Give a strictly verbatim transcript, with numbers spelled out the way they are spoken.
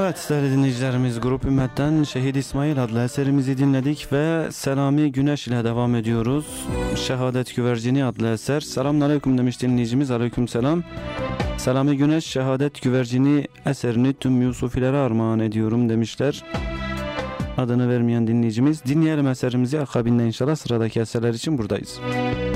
Evet değerli dinleyicilerimiz, Grup Ümmet'ten Şehit İsmail adlı eserimizi dinledik ve Selami Güneş ile devam ediyoruz. Şehadet Güvercini adlı eser. Selamünaleyküm demiş dinleyicimiz. Aleykümselam. Selami Güneş Şehadet Güvercini eserini tüm Yusufilere armağan ediyorum demişler. Adını vermeyen dinleyicimiz. Dinleyelim eserimizi, akabinde inşallah sıradaki eserler için buradayız.